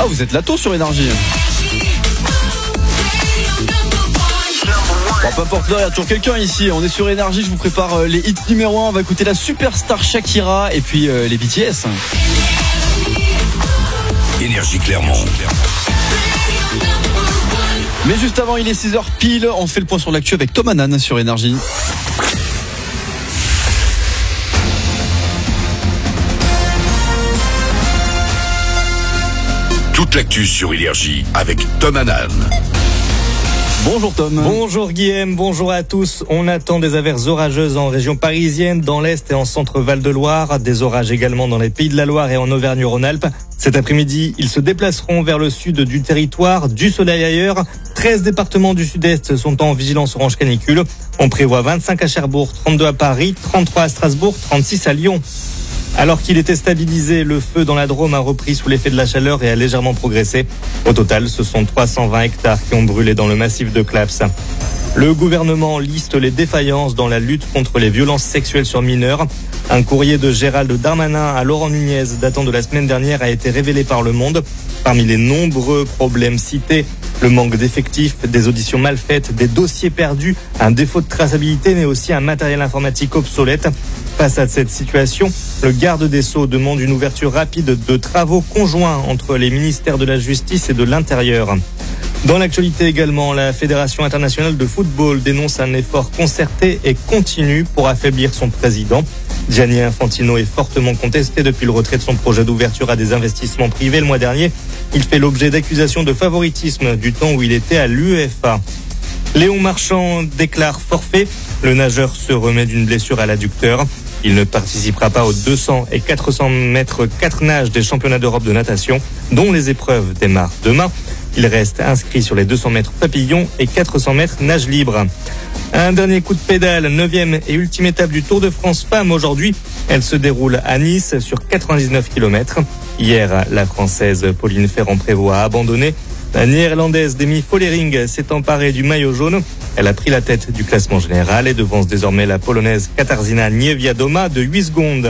Ah, vous êtes là tôt sur Énergie. Bon, peu importe l'heure, il y a toujours quelqu'un ici. On est sur Énergie, je vous prépare les hits numéro 1. On va écouter la superstar Shakira et puis les BTS. Énergie Clermont. Mais juste avant, il est 6h pile. On fait le point sur l'actu avec Tom Hanan sur Énergie. Toute l'actu sur Énergie avec Tom Hanan. Bonjour Tom. Bonjour Guillaume, bonjour à tous. On attend des averses orageuses en région parisienne, dans l'Est et en centre Val-de-Loire. Des orages également dans les Pays de la Loire et en Auvergne-Rhône-Alpes. Cet après-midi, ils se déplaceront vers le sud du territoire, du soleil ailleurs. 13 départements du sud-est sont en vigilance orange canicule. On prévoit 25 à Cherbourg, 32 à Paris, 33 à Strasbourg, 36 à Lyon. Alors qu'il était stabilisé, le feu dans la Drôme a repris sous l'effet de la chaleur et a légèrement progressé. Au total, ce sont 320 hectares qui ont brûlé dans le massif de Claps. Le gouvernement liste les défaillances dans la lutte contre les violences sexuelles sur mineurs. Un courrier de Gérald Darmanin à Laurent Nunez datant de la semaine dernière a été révélé par Le Monde. Parmi les nombreux problèmes cités, le manque d'effectifs, des auditions mal faites, des dossiers perdus, un défaut de traçabilité mais aussi un matériel informatique obsolète. Face à cette situation, le garde des Sceaux demande une ouverture rapide de travaux conjoints entre les ministères de la Justice et de l'Intérieur. Dans l'actualité également, la Fédération internationale de football dénonce un effort concerté et continu pour affaiblir son président. Gianni Infantino est fortement contesté depuis le retrait de son projet d'ouverture à des investissements privés le mois dernier. Il fait l'objet d'accusations de favoritisme du temps où il était à l'UEFA. Léon Marchand déclare forfait. Le nageur se remet d'une blessure à l'adducteur. Il ne participera pas aux 200 et 400 mètres 4 nages des championnats d'Europe de natation, dont les épreuves démarrent demain. Il reste inscrit sur les 200 mètres papillon et 400 mètres nage libre. Un dernier coup de pédale, 9e et ultime étape du Tour de France Femmes aujourd'hui. Elle se déroule à Nice sur 99 km. Hier, la Française Pauline Ferrand-Prévot a abandonné. La Néerlandaise Demi Follering s'est emparée du maillot jaune. Elle a pris la tête du classement général et devance désormais la Polonaise Katarzyna Niewiadoma de 8 secondes.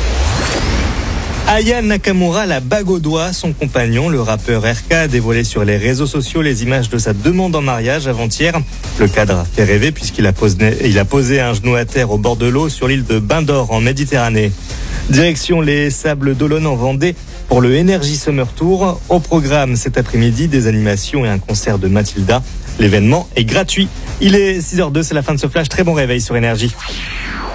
Aya Nakamura, la bague au doigt, son compagnon, le rappeur RK, a dévoilé sur les réseaux sociaux les images de sa demande en mariage avant-hier. Le cadre fait rêver puisqu'il a posé un genou à terre au bord de l'eau sur l'île de Bain d'Or en Méditerranée. Direction les Sables d'Olonne en Vendée pour le Energy Summer Tour. Au programme cet après-midi, des animations et un concert de Mathilda. L'événement est gratuit. Il est 6h02, c'est la fin de ce flash. Très bon réveil sur Énergie.